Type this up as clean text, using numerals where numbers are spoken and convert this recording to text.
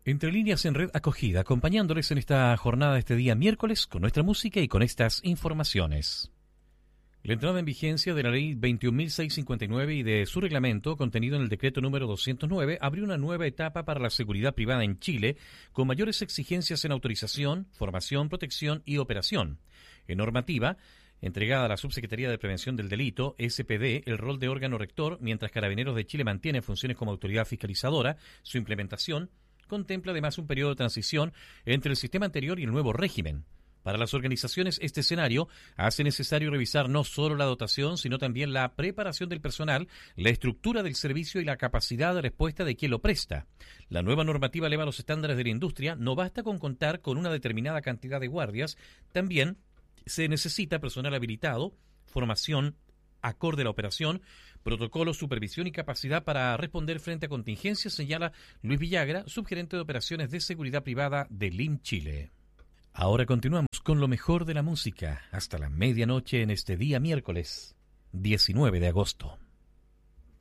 Entre líneas en red acogida, acompañándoles en esta jornada de este día miércoles con nuestra música y con estas informaciones. La entrada en vigencia de la Ley 21.659 y de su reglamento, contenido en el decreto número 209, abrió una nueva etapa para la seguridad privada en Chile, con mayores exigencias en autorización, formación, protección y operación. En normativa, entregada a la Subsecretaría de Prevención del Delito, SPD, el rol de órgano rector, mientras Carabineros de Chile mantiene funciones como autoridad fiscalizadora, su implementación contempla además un periodo de transición entre el sistema anterior y el nuevo régimen. Para las organizaciones, este escenario hace necesario revisar no solo la dotación, sino también la preparación del personal, la estructura del servicio y la capacidad de respuesta de quien lo presta. La nueva normativa eleva los estándares de la industria. No basta con contar con una determinada cantidad de guardias, también se necesita personal habilitado, formación acorde a la operación, protocolo, supervisión y capacidad para responder frente a contingencias, señala Luis Villagra, subgerente de operaciones de seguridad privada de LIM Chile. Ahora continuamos con lo mejor de la música hasta la medianoche en este día miércoles 19 de agosto.